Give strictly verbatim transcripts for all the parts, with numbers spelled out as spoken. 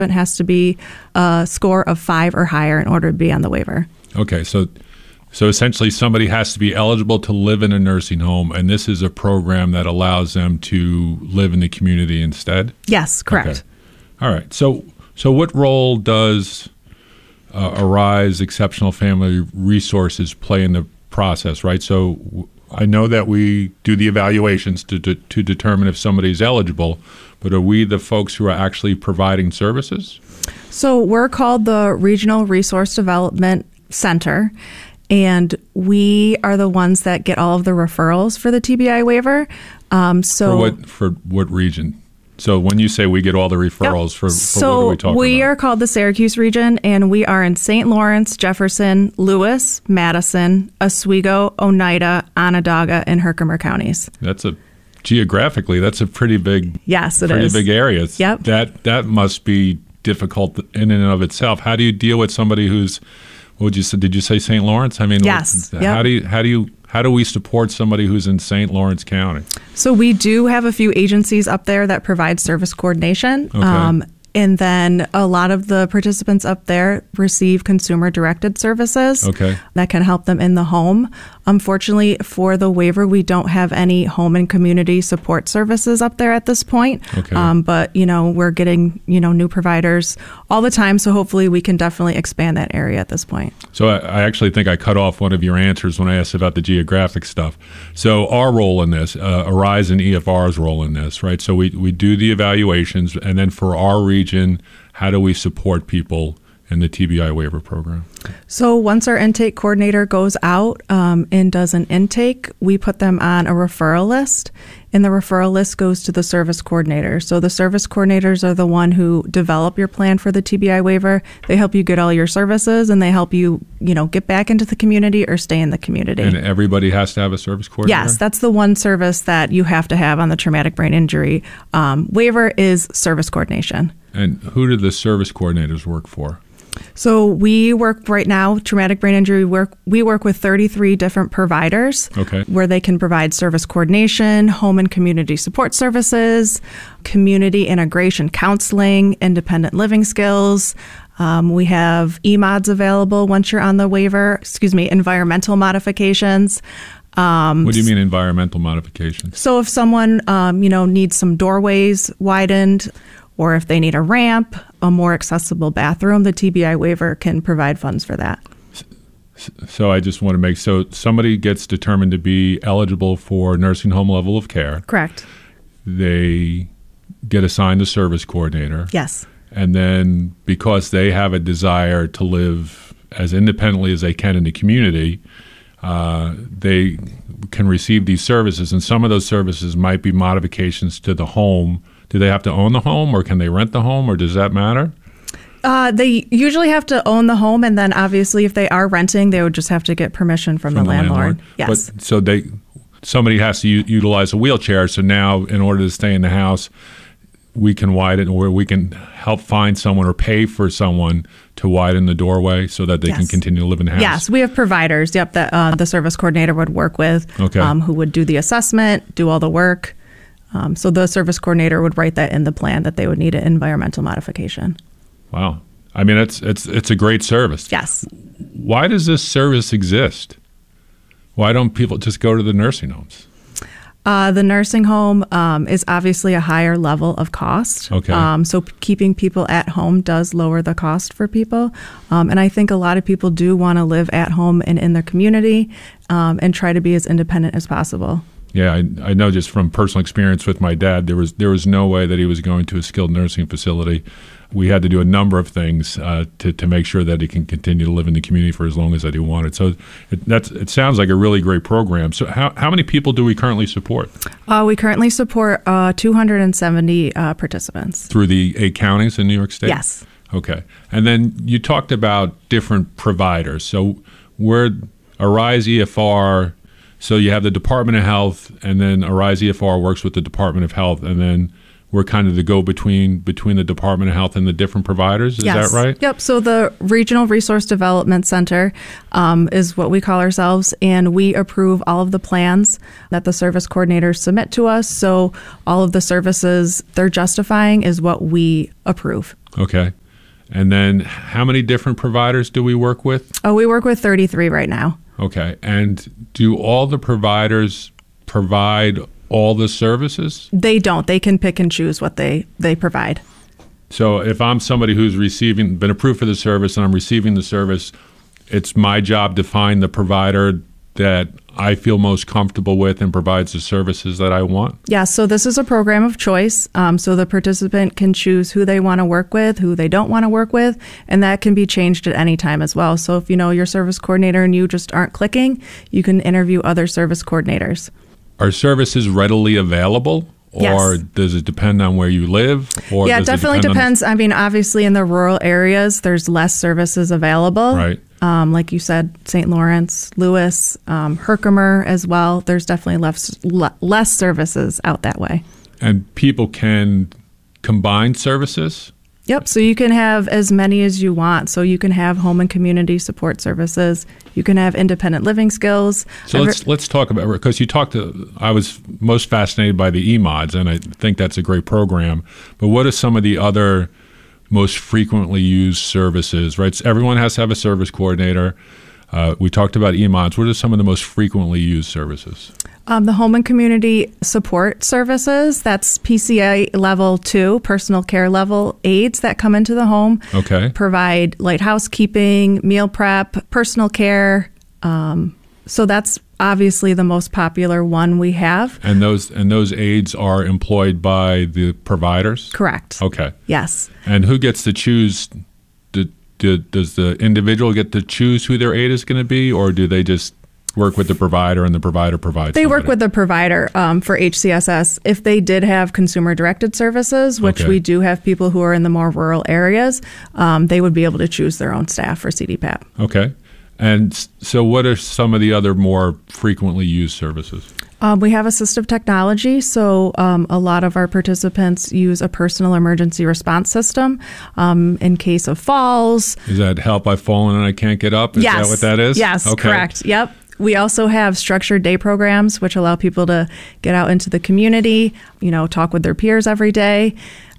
It has to be a score of five or higher in order to be on the waiver. Okay, so so essentially somebody has to be eligible to live in a nursing home, and this is a program that allows them to live in the community instead? Yes, correct. Okay. All right. So so what role does uh, Arise Exceptional Family Resources play in the process, right? So w- I know that we do the evaluations to, to to determine if somebody's eligible, but are we the folks who are actually providing services? So we're called the Regional Resource Development Center, and we are the ones that get all of the referrals for the T B I waiver. Um, so for what for what region? So when you say we get all the referrals, yep. for, for so what are we talking we about? are called the Syracuse region, and we are in Saint Lawrence, Jefferson, Lewis, Madison, Oswego, Oneida, Onondaga, and Herkimer counties. That's a geographically, that's a pretty big, yes, it pretty is. big area. Yep. That that must be difficult in and of itself. How do you deal with somebody who's, what would you say? Did you say Saint Lawrence? I mean, yes. How yep. do you how do you how do we support somebody who's in Saint Lawrence County? So we do have a few agencies up there that provide service coordination. Okay. Um, and then a lot of the participants up there receive consumer-directed services okay. that can help them in the home. Unfortunately, for the waiver, we don't have any home and community support services up there at this point. Okay. Um, but, you know, we're getting, you know, new providers all the time. So hopefully we can definitely expand that area at this point. So I, I actually think I cut off one of your answers when I asked about the geographic stuff. So our role in this, uh, Arise and E F R's role in this, right? So we, we do the evaluations, and then for our region, how do we support people in the T B I waiver program? So once our intake coordinator goes out um, and does an intake, we put them on a referral list, and the referral list goes to the service coordinator. So the service coordinators are the one who develop your plan for the T B I waiver. They help you get all your services, and they help you, you know, get back into the community or stay in the community. And everybody has to have a service coordinator? Yes, that's the one service that you have to have on the traumatic brain injury um, waiver is service coordination. And who do the service coordinators work for? So we work right now, traumatic brain injury, work, we work with thirty-three different providers okay. where they can provide service coordination, home and community support services, community integration counseling, independent living skills. Um, we have E M O Ds available once you're on the waiver, excuse me, environmental modifications. Um, what do you mean environmental modifications? So if someone, um, you know, needs some doorways widened, or if they need a ramp, a more accessible bathroom, the T B I waiver can provide funds for that. So I just want to make, so somebody gets determined to be eligible for nursing home level of care. Correct. They get assigned a service coordinator. Yes. And then because they have a desire to live as independently as they can in the community, uh, they can receive these services. And some of those services might be modifications to the home. Do they have to own the home, or can they rent the home, or does that matter? Uh, they usually have to own the home, and then obviously if they are renting, they would just have to get permission from, from the, the landlord. landlord. Yes. But, so they, somebody has to u- utilize a wheelchair. So now, in order to stay in the house, we can widen, or we can help find someone or pay for someone to widen the doorway so that they yes. can continue to live in the house. Yes, we have providers. Yep, that uh, the service coordinator would work with, okay. um, who would do the assessment, do all the work. Um, so the service coordinator would write that in the plan that they would need an environmental modification. Wow. I mean, it's it's it's a great service. Yes. Why does this service exist? Why don't people just go to the nursing homes? Uh, the nursing home um, is obviously a higher level of cost. Okay. Um, so p- keeping people at home does lower the cost for people. Um, and I think a lot of people do want to live at home and in their community um, and try to be as independent as possible. Yeah, I, I know just from personal experience with my dad, there was there was no way that he was going to a skilled nursing facility. We had to do a number of things uh, to to make sure that he can continue to live in the community for as long as that he wanted. So it, that's it sounds like a really great program. So how how many people do we currently support? Uh, we currently support uh, two hundred seventy uh, participants. Through the eight counties in New York State? Yes. Okay. And then you talked about different providers. So we're Arise E F R. So you have the Department of Health, and then Arise E F R works with the Department of Health, and then we're kind of the go-between between the Department of Health and the different providers. Is yes. that right? Yep. So the Regional Resource Development Center um, is what we call ourselves, and we approve all of the plans that the service coordinators submit to us. So all of the services they're justifying is what we approve. Okay. And then how many different providers do we work with? Oh, we work with thirty-three right now. Okay. And do all the providers provide all the services? They don't. They can pick and choose what they, they provide. So if I'm somebody who's receiving, been approved for the service and I'm receiving the service, it's my job to find the provider that I feel most comfortable with and provides the services that I want? Yeah, so this is a program of choice. Um, so the participant can choose who they want to work with, who they don't want to work with, and that can be changed at any time as well. So if you know your service coordinator and you just aren't clicking, you can interview other service coordinators. Are services readily available? Or yes. Does it depend on where you live? Or yeah, it does definitely it depend depends. I mean, obviously in the rural areas, there's less services available. Right. Um, like you said, Saint Lawrence, Lewis, um, Herkimer as well. There's definitely less, less services out that way. And people can combine services? Yep. So you can have as many as you want. So you can have home and community support services. You can have independent living skills. So I've let's re- let's talk about, because you talked to, I was most fascinated by the E M O Ds, and I think that's a great program. But what are some of the other most frequently used services, right? So everyone has to have a service coordinator. Uh, we talked about E M O Ds. What are some of the most frequently used services? Um, the home and community support services, that's P C A level two, personal care level aides that come into the home. Okay. Provide light housekeeping, meal prep, personal care. Um, so that's obviously the most popular one we have. And those and those aides are employed by the providers? Correct. Okay. Yes. And who gets to choose? Do, do, does the individual get to choose who their aide is going to be, or do they just work with the provider and the provider provides They somebody? work with the provider um, for H C S S. If they did have consumer-directed services, which Okay. we do have people who are in the more rural areas, um, they would be able to choose their own staff for C D P A P. Okay. And s- so what are some of the other more frequently used services? Um, we have assistive technology, so um, a lot of our participants use a personal emergency response system um, in case of falls. Is that help? I've fallen and I can't get up? Is yes. that what that is? Yes, Okay. correct. Yep. We also have structured day programs, which allow people to get out into the community, you know, talk with their peers every day.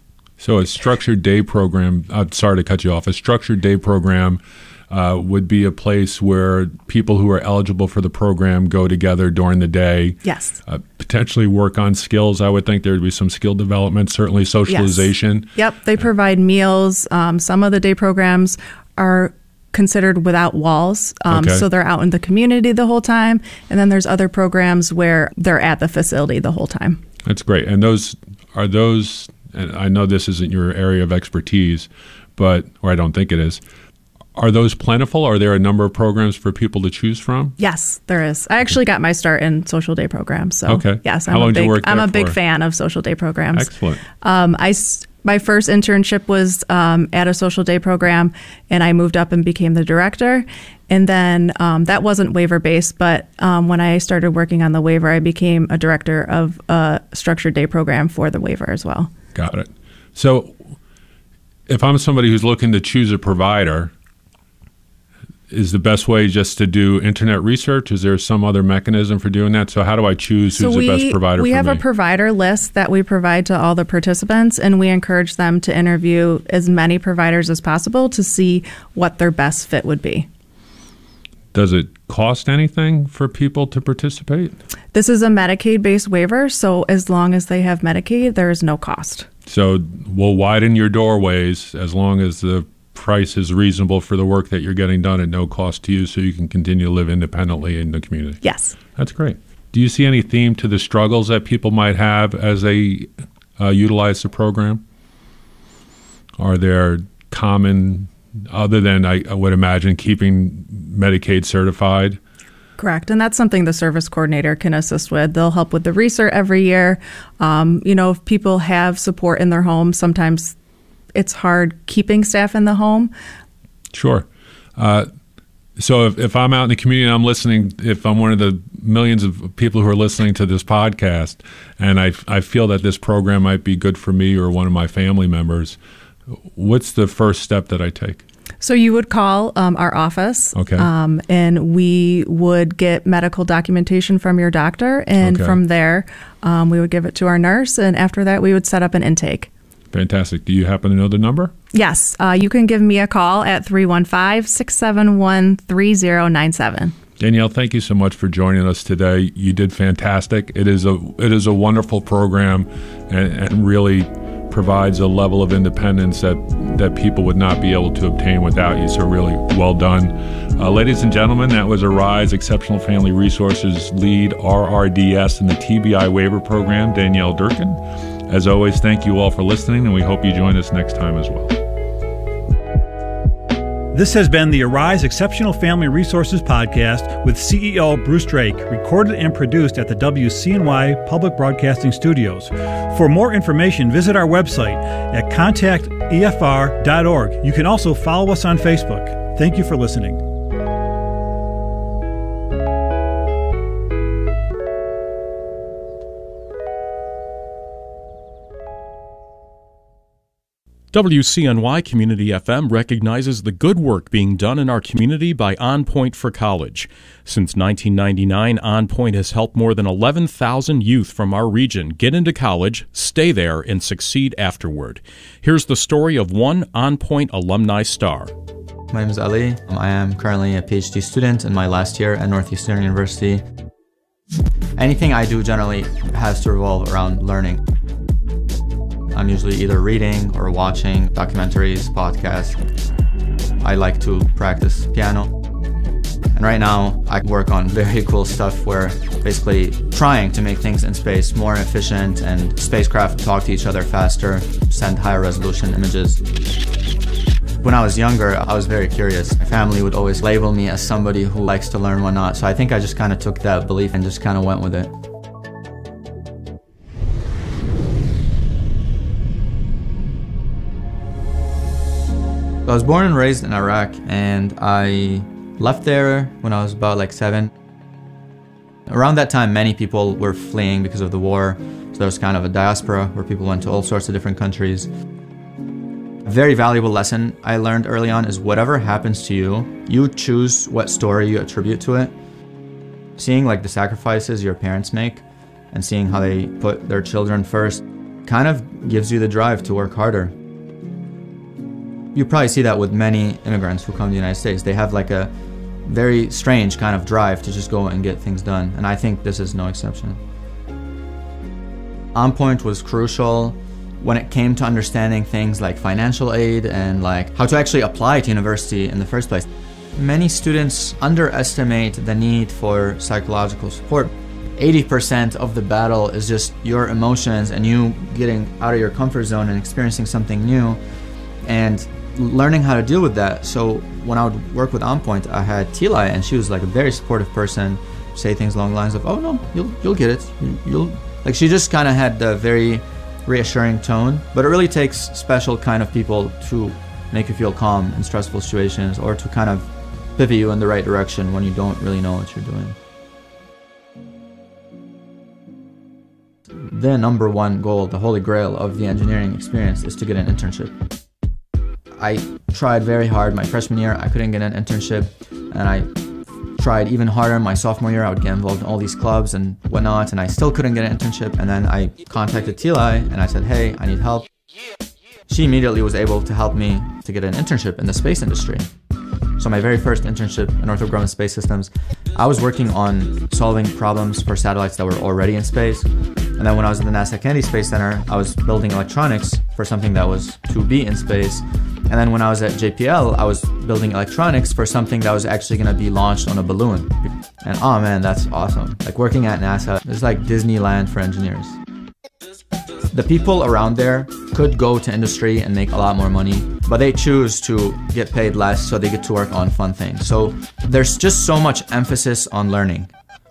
So a structured day program, I'm sorry to cut you off, a structured day program uh, would be a place where people who are eligible for the program go together during the day. Yes. Uh, potentially work on skills. I would think there would be some skill development, certainly socialization. Yes. Yep. They provide meals. Um, some of the day programs are considered without walls. Um, Okay. So they're out in the community the whole time. And then there's other programs where they're at the facility the whole time. That's great. And those are those, and I know this isn't your area of expertise, but, or I don't think it is, are those plentiful? Are there a number of programs for people to choose from? Yes, there is. I actually got my start in social day programs. So Okay. yes, How I'm long a did you big, work I'm there a big for? fan of social day programs. Excellent. Um, I, s- my first internship was um, at a social day program, and I moved up and became the director. And then um, that wasn't waiver based, but um, when I started working on the waiver, I became a director of a structured day program for the waiver as well. Got it. So if I'm somebody who's looking to choose a provider, is the best way just to do internet research? Is there some other mechanism for doing that? So how do I choose who's so we, the best provider we for have me? a provider list that we provide to all the participants, and we encourage them to interview as many providers as possible to see what their best fit would be. Does it cost anything for people to participate? This is a Medicaid-based waiver, so as long as they have Medicaid, there is no cost. So we'll widen your doorways as long as the price is reasonable for the work that you're getting done at no cost to you, so you can continue to live independently in the community. Yes. That's great. Do you see any theme to the struggles that people might have as they uh, utilize the program? Are there common, other than I, I would imagine keeping Medicaid certified? Correct. And that's something the service coordinator can assist with. They'll help with the recert every year. Um, you know, if people have support in their home, sometimes it's hard keeping staff in the home. Sure. Uh, so if, if I'm out in the community and I'm listening, if I'm one of the millions of people who are listening to this podcast, and I, I feel that this program might be good for me or one of my family members, what's the first step that I take? So you would call um, our office, Okay. um, and we would get medical documentation from your doctor, and Okay. from there, um, we would give it to our nurse, and after that, we would set up an intake. Fantastic. Do you happen to know the number? Yes, uh, you can give me a call at three one five, six seven one, three zero nine seven. Danielle, thank you so much for joining us today. You did fantastic. It is a it is a wonderful program, and, and really provides a level of independence that, that people would not be able to obtain without you. So really well done. Uh, ladies and gentlemen, that was Arise Exceptional Family Resources Lead R R D S in the T B I Waiver Program, Danielle Durkin. As always, thank you all for listening, and we hope you join us next time as well. This has been the Arise Exceptional Family Resources Podcast with C E O Bruce Drake, recorded and produced at the W C N Y Public Broadcasting Studios. For more information, visit our website at contact E F R dot org. You can also follow us on Facebook. Thank you for listening. W C N Y Community F M recognizes the good work being done in our community by On Point for College. Since nineteen ninety-nine, On Point has helped more than eleven thousand youth from our region get into college, stay there, and succeed afterward. Here's the story of one On Point alumni star. My name is Ali. I am currently a PhD student in my last year at Northeastern University. Anything I do generally has to revolve around learning. I'm usually either reading or watching documentaries, podcasts. I like to practice piano. And right now, I work on very cool stuff where basically trying to make things in space more efficient and spacecraft talk to each other faster, send higher resolution images. When I was younger, I was very curious. My family would always label me as somebody who likes to learn whatnot. So I think I just kind of took that belief and just kind of went with it. I was born and raised in Iraq, and I left there when I was about like seven. Around that time, many people were fleeing because of the war, so there was kind of a diaspora where people went to all sorts of different countries. A very valuable lesson I learned early on is whatever happens to you, you choose what story you attribute to it. Seeing like the sacrifices your parents make and seeing how they put their children first kind of gives you the drive to work harder. You probably see that with many immigrants who come to the United States. They have like a very strange kind of drive to just go and get things done, and I think this is no exception. On Point was crucial when it came to understanding things like financial aid and like how to actually apply to university in the first place. Many students underestimate the need for psychological support. eighty percent of the battle is just your emotions and you getting out of your comfort zone and experiencing something new and learning how to deal with that. So when I would work with On Point, I had Tila, and she was like a very supportive person, say things along the lines of, oh no, you'll you'll get it. You'll like she just kind of had a very reassuring tone. But it really takes special kind of people to make you feel calm in stressful situations or to kind of pivot you in the right direction when you don't really know what you're doing. The number one goal, the holy grail of the engineering experience, is to get an internship. I tried very hard my freshman year. I couldn't get an internship, and I tried even harder my sophomore year. I would get involved in all these clubs and whatnot, and I still couldn't get an internship. And then I contacted Tila, and I said, hey, I need help. She immediately was able to help me to get an internship in the space industry. So my very first internship in Northrop Grumman Space Systems, I was working on solving problems for satellites that were already in space. And then when I was at the NASA Kennedy Space Center, I was building electronics for something that was to be in space. And then when I was at J P L, I was building electronics for something that was actually going to be launched on a balloon. And oh man, that's awesome. Like working at NASA is like Disneyland for engineers. The people around there could go to industry and make a lot more money, but they choose to get paid less so they get to work on fun things. So there's just so much emphasis on learning.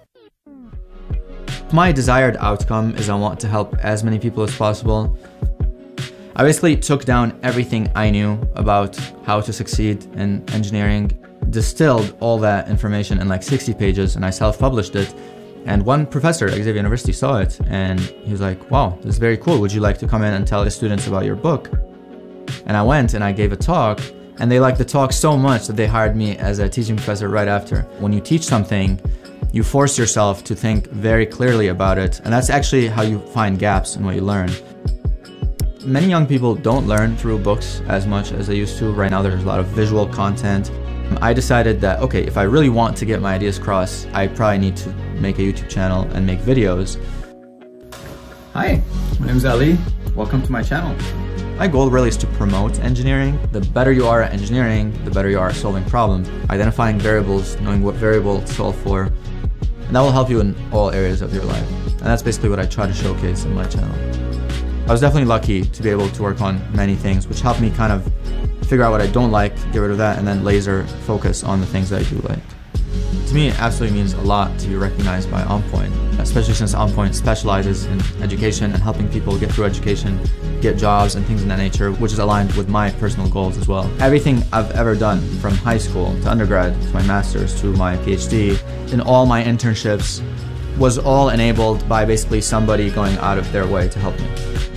My desired outcome is I want to help as many people as possible. I basically took down everything I knew about how to succeed in engineering, distilled all that information in like sixty pages, and I self-published it. And one professor at Xavier University saw it, and he was like, wow, this is very cool. Would you like to come in and tell the students about your book? And I went and I gave a talk, and they liked the talk so much that they hired me as a teaching professor right after. When you teach something, you force yourself to think very clearly about it, and that's actually how you find gaps in what you learn. Many young people don't learn through books as much as they used to. Right now there's a lot of visual content. I decided that, okay, if I really want to get my ideas across, I probably need to make a YouTube channel and make videos. Hi, my name is Ali. Welcome to my channel. My goal really is to promote engineering. The better you are at engineering, the better you are at solving problems, identifying variables, knowing what variable to solve for, and that will help you in all areas of your life. And that's basically what I try to showcase in my channel. I was definitely lucky to be able to work on many things, which helped me kind of figure out what I don't like, get rid of that, and then laser focus on the things that I do like. To me, it absolutely means a lot to be recognized by OnPoint, especially since OnPoint specializes in education and helping people get through education, get jobs and things of that nature, which is aligned with my personal goals as well. Everything I've ever done, from high school to undergrad to my master's to my PhD, in all my internships, was all enabled by basically somebody going out of their way to help me.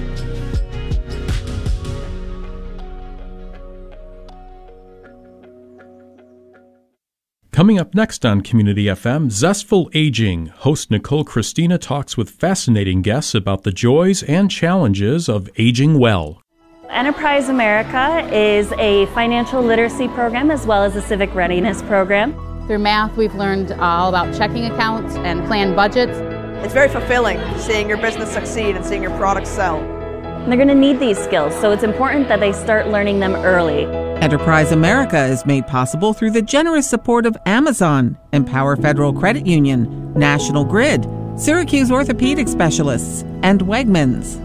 Coming up next on Community F M, Zestful Aging. Host Nicole Christina talks with fascinating guests about the joys and challenges of aging well. Enterprise America is a financial literacy program as well as a civic readiness program. Through math, we've learned all about checking accounts and planned budgets. It's very fulfilling seeing your business succeed and seeing your products sell. And they're going to need these skills, so it's important that they start learning them early. Enterprise America is made possible through the generous support of Amazon, Empower Federal Credit Union, National Grid, Syracuse Orthopedic Specialists, and Wegmans.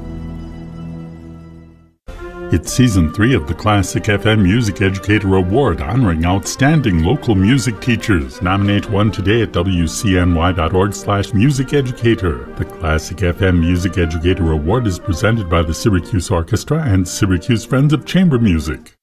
It's Season three of the Classic F M Music Educator Award, honoring outstanding local music teachers. Nominate one today at W C N Y dot org slash music educator. The Classic F M Music Educator Award is presented by the Syracuse Orchestra and Syracuse Friends of Chamber Music.